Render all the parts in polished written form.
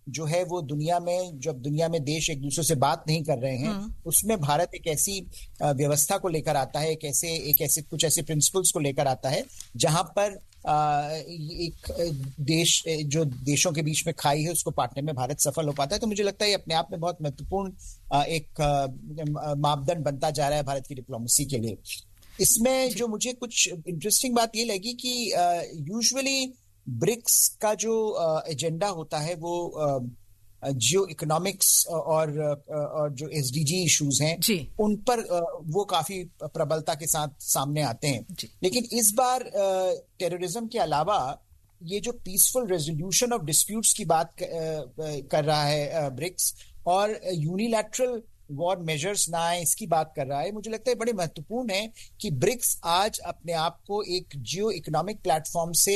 जो है वो दुनिया में, जब दुनिया में देश एक दूसरे से बात नहीं कर रहे हैं, उसमें भारत एक ऐसी व्यवस्था को लेकर आता है, एक ऐसे कुछ ऐसे प्रिंसिपल्स को लेकर आता है जहां पर एक देश, जो देशों के बीच में खाई है, उसको पाटने में भारत सफल हो पाता है। तो मुझे लगता है ये अपने आप में बहुत महत्वपूर्ण एक मापदंड बनता जा रहा है भारत की डिप्लोमेसी के लिए। इसमें जो मुझे कुछ इंटरेस्टिंग बात ये लगी कि यूजुअली ब्रिक्स का जो एजेंडा होता है वो जियो इकोनॉमिक्स और जो एसडीजी इश्यूज हैं उन पर वो काफी प्रबलता के साथ सामने आते हैं। लेकिन इस बार टेररिज्म के अलावा ये जो पीसफुल रेजोल्यूशन ऑफ डिस्प्यूट्स की बात कर रहा है ब्रिक्स, और यूनिलैटरल वॉर मेजर्स ना आए इसकी बात कर रहा है। मुझे लगता है बड़े महत्वपूर्ण है कि ब्रिक्स आज अपने आप को एक जियो इकोनॉमिक प्लेटफॉर्म से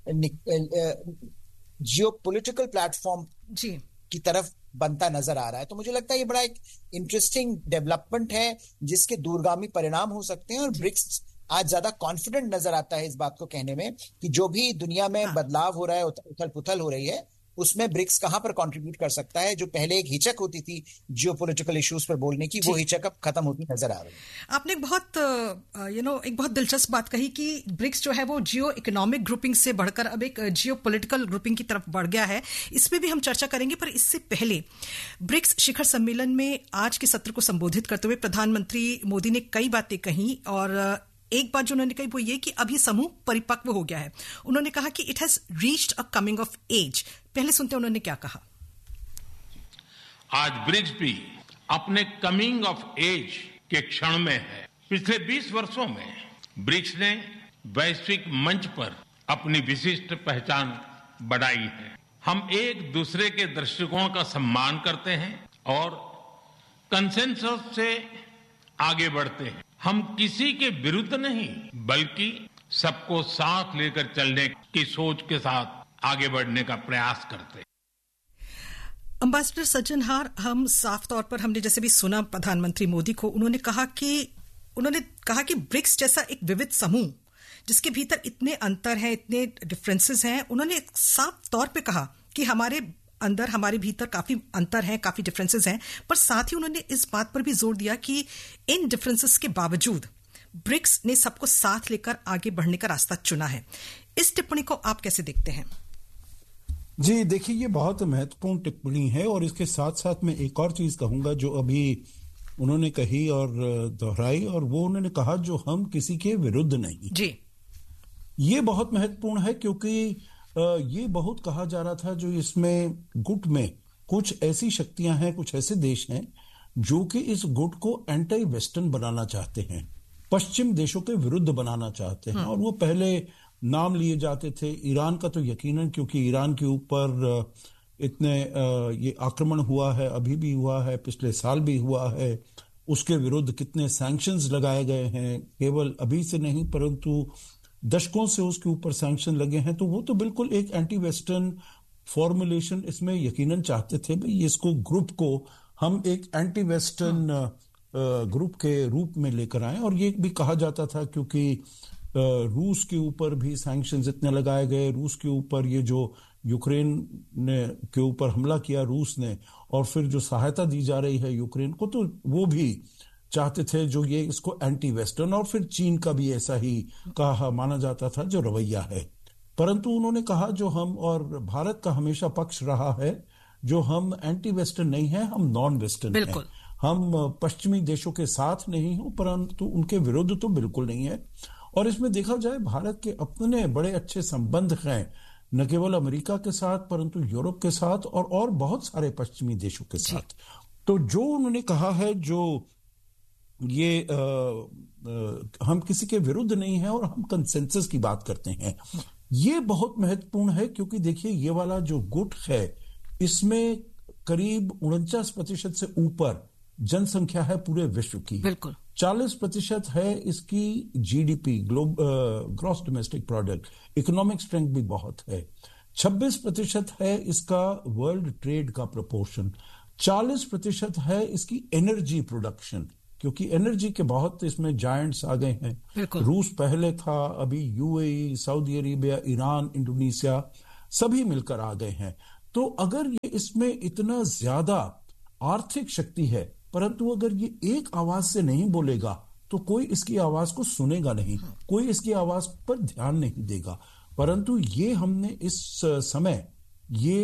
जियो पॉलिटिकल प्लेटफॉर्म की तरफ बनता नजर आ रहा है। तो मुझे लगता है ये बड़ा एक इंटरेस्टिंग डेवलपमेंट है जिसके दूरगामी परिणाम हो सकते हैं, और ब्रिक्स आज ज्यादा कॉन्फिडेंट नजर आता है इस बात को कहने में कि जो भी दुनिया में बदलाव हो रहा है, उथल पुथल हो रही है, उसमें ब्रिक्स कहां पर कंट्रीब्यूट कर सकता है। जो पहले एक हिचक होती थी जियोपॉलिटिकल इश्यूज पर बोलने की, वो हिचक अब खत्म होती नजर आ रही है। आपने एक बहुत दिलचस्प बात कही कि ब्रिक्स जो है वो जियो इकोनॉमिक ग्रुपिंग से बढ़कर अब एक जियो पॉलिटिकल ग्रुपिंग की तरफ बढ़ गया है। इस पे भी हम चर्चा करेंगे, पर इससे पहले ब्रिक्स शिखर सम्मेलन में आज के सत्र को संबोधित करते हुए प्रधानमंत्री मोदी ने कई बातें कही, और एक बात जो उन्होंने कही वो ये कि अब ये समूह परिपक्व हो गया है। उन्होंने कहा कि it has reached a coming of as. पहले सुनते हैं उन्होंने क्या कहा। आज ब्रिक्स भी अपने कमिंग ऑफ एज के क्षण में है। पिछले 20 वर्षों में ब्रिक्स ने वैश्विक मंच पर अपनी विशिष्ट पहचान बढ़ाई है। हम एक दूसरे के दृष्टिकोण का सम्मान करते हैं और कंसेंसस से आगे बढ़ते हैं। हम किसी के विरुद्ध नहीं, बल्कि सबको साथ लेकर चलने की सोच के साथ आगे बढ़ने का प्रयास करते हैं। अम्बेसडर सज्जनहार, हम साफ तौर पर हमने जैसे भी सुना प्रधानमंत्री मोदी को, उन्होंने कहा कि ब्रिक्स जैसा एक विविध समूह जिसके भीतर इतने अंतर हैं, इतने डिफरेंसेस हैं, उन्होंने साफ तौर पे कहा कि हमारे अंदर, हमारे भीतर काफी अंतर हैं, काफी डिफरेंसेस हैं, पर साथ ही उन्होंने इस बात पर भी जोर दिया कि इन डिफरेंसेस के बावजूद ब्रिक्स ने सबको साथ लेकर आगे बढ़ने का रास्ता चुना है। इस टिप्पणी को आप कैसे देखते हैं? जी देखिए, ये बहुत महत्वपूर्ण टिप्पणी है, और इसके साथ साथ मैं एक और चीज कहूंगा जो अभी उन्होंने कही और दोहराई, और वो उन्होंने कहा जो हम किसी के विरुद्ध नहीं। जी, ये बहुत महत्वपूर्ण है, क्योंकि ये बहुत कहा जा रहा था जो इसमें गुट में कुछ ऐसी शक्तियां हैं, कुछ ऐसे देश हैं जो कि इस गुट को एंटी वेस्टर्न बनाना चाहते हैं, पश्चिम देशों के विरुद्ध बनाना चाहते हैं। और वो पहले नाम लिए जाते थे। ईरान का तो यकीनन, क्योंकि ईरान के ऊपर इतने ये आक्रमण हुआ है, अभी भी हुआ है, पिछले साल भी हुआ है, उसके विरुद्ध कितने सैंक्शंस लगाए गए हैं, केवल अभी से नहीं परंतु दशकों से उसके ऊपर सैंक्शन लगे हैं। तो वो तो बिल्कुल एक एंटी वेस्टर्न फॉर्मुलेशन इसमें यकीनन चाहते थे। भाई इसको, ग्रुप को हम एक एंटी वेस्टर्न ग्रुप के रूप में लेकर आए। और ये भी कहा जाता था क्योंकि रूस के ऊपर भी सैंक्शंस इतने लगाए गए, रूस के ऊपर ये जो यूक्रेन के ऊपर हमला किया रूस ने, और फिर जो सहायता दी जा रही है यूक्रेन को, तो वो भी चाहते थे जो ये इसको एंटी वेस्टर्न। और फिर चीन का भी ऐसा ही कहा माना जाता था जो रवैया है। परंतु उन्होंने कहा जो हम, और भारत का हमेशा पक्ष रहा है, जो हम एंटी वेस्टर्न नहीं है, हम नॉन वेस्टर्न हैं। हम पश्चिमी देशों के साथ नहीं हो, परंतु उनके विरुद्ध तो बिल्कुल नहीं है। और इसमें देखा जाए भारत के अपने बड़े अच्छे संबंध हैं, न केवल अमेरिका के साथ परंतु यूरोप के साथ और बहुत सारे पश्चिमी देशों के साथ। तो जो उन्होंने कहा है, जो ये हम किसी के विरुद्ध नहीं है और हम कंसेंसस की बात करते हैं, ये बहुत महत्वपूर्ण है। क्योंकि देखिए, ये वाला जो गुट है, इसमें करीब 49% से ऊपर जनसंख्या है पूरे विश्व की। बिल्कुल 40% है इसकी GDP, gross domestic product, economic strength भी बहुत है। 26% है इसका वर्ल्ड ट्रेड का प्रोपोर्शन। 40% है इसकी एनर्जी प्रोडक्शन, क्योंकि एनर्जी के बहुत इसमें जायंट्स आ गए हैं। रूस पहले था, अभी UAE, Saudi Arabia, Iran, Indonesia सभी मिलकर आ गए हैं। तो अगर ये इसमें इतना ज्यादा आर्थिक शक्ति है, परंतु अगर ये एक आवाज से नहीं बोलेगा तो कोई इसकी आवाज को सुनेगा नहीं, कोई इसकी आवाज पर ध्यान नहीं देगा। परंतु ये हमने इस समय ये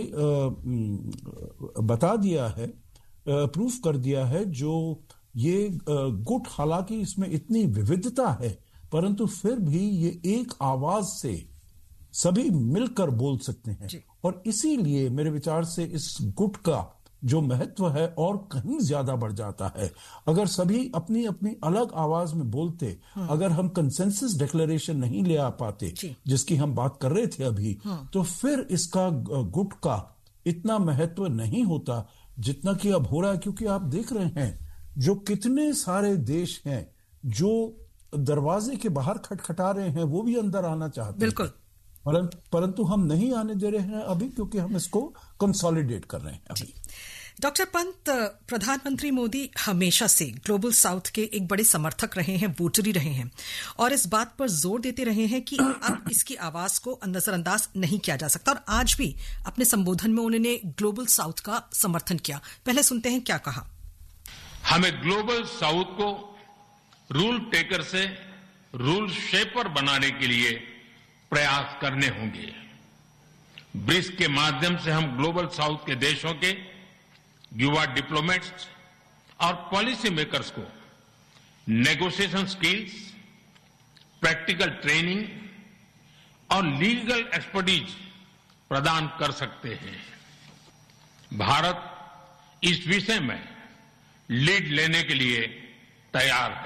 बता दिया है, प्रूफ कर दिया है, जो ये गुट, हालांकि इसमें इतनी विविधता है परंतु फिर भी ये एक आवाज से सभी मिलकर बोल सकते हैं। और इसीलिए मेरे विचार से इस गुट का जो महत्व है और कहीं ज्यादा बढ़ जाता है। अगर सभी अपनी अपनी अलग आवाज में बोलते, अगर हम कंसेंसस डिक्लेरेशन नहीं ले आ पाते जिसकी हम बात कर रहे थे अभी, तो फिर इसका गुट का इतना महत्व नहीं होता जितना कि अब हो रहा है। क्योंकि आप देख रहे हैं जो कितने सारे देश हैं जो दरवाजे के बाहर खटखटा रहे हैं, वो भी अंदर आना चाहते हैं। बिल्कुल। परंतु हम नहीं आने दे रहे हैं अभी, क्योंकि हम इसको कंसोलिडेट कर रहे हैं अभी। डॉक्टर पंत, प्रधानमंत्री मोदी हमेशा से ग्लोबल साउथ के एक बड़े समर्थक रहे हैं, वोटर ही रहे हैं, और इस बात पर जोर देते रहे हैं कि अब इसकी आवाज को नजरअंदाज नहीं किया जा सकता। और आज भी अपने संबोधन में उन्होंने ग्लोबल साउथ का समर्थन किया। पहले सुनते हैं क्या कहा। हमें ग्लोबल साउथ को रूल टेकर से रूल शेपर बनाने के लिए प्रयास करने होंगे। ब्रिक्स के माध्यम से हम ग्लोबल साउथ के देशों के युवा डिप्लोमेट्स और पॉलिसी मेकर्स को नेगोशिएशन स्किल्स, प्रैक्टिकल ट्रेनिंग और लीगल एक्सपर्टीज प्रदान कर सकते हैं। भारत इस विषय में लीड लेने के लिए तैयार है।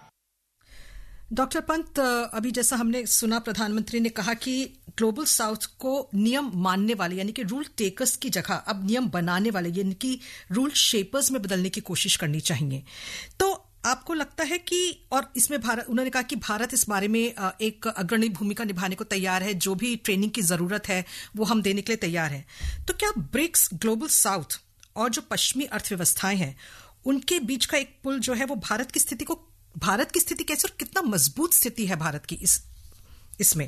डॉक्टर पंत, अभी जैसा हमने सुना, प्रधानमंत्री ने कहा कि ग्लोबल साउथ को नियम मानने वाले यानी कि रूल टेकर्स की जगह अब नियम बनाने वाले यानी कि रूल शेपर्स में बदलने की कोशिश करनी चाहिए। तो आपको लगता है कि, और इसमें भारत, उन्होंने कहा कि भारत इस बारे में एक अग्रणी भूमिका निभाने को तैयार है, जो भी ट्रेनिंग की जरूरत है वो हम देने के लिए तैयार हैं। तो क्या ब्रिक्स, ग्लोबल साउथ और जो पश्चिमी अर्थव्यवस्थाएं हैं उनके बीच का एक पुल जो है वो भारत की स्थिति कैसे और कितना मजबूत स्थिति है भारत की इसमें?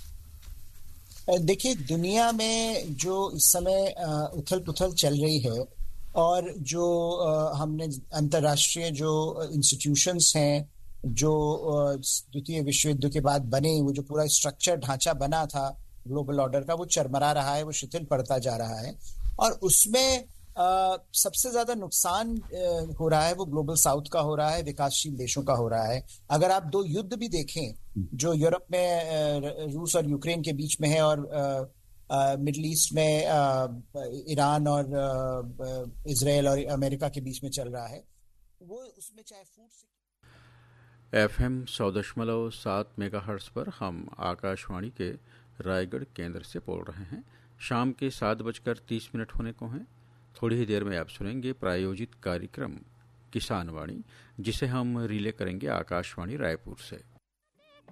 देखिए, दुनिया में जो इस समय उथल पुथल चल रही है और जो हमने अंतर्राष्ट्रीय जो इंस्टीट्यूशंस हैं जो द्वितीय विश्व युद्ध के बाद बने, वो जो पूरा स्ट्रक्चर ढांचा बना था ग्लोबल ऑर्डर का, वो चरमरा रहा है, वो शिथिल पड़ता जा रहा है। और उसमें सबसे ज्यादा नुकसान हो रहा है वो ग्लोबल साउथ का हो रहा है, विकासशील देशों का हो रहा है। अगर आप दो युद्ध भी देखें जो यूरोप में रूस और यूक्रेन के बीच में है और मिडिल ईस्ट में ईरान और इजराइल और अमेरिका के बीच में चल रहा है, वो उसमें चाहे फूड FM 100.7 मेगाहर्ट्ज पर हम आकाशवाणी के रायगढ़ केंद्र से बोल रहे हैं। शाम के 7:30 होने को हैं। थोड़ी ही देर में आप सुनेंगे प्रायोजित कार्यक्रम किसान वाणी, जिसे हम रिले करेंगे आकाशवाणी रायपुर से।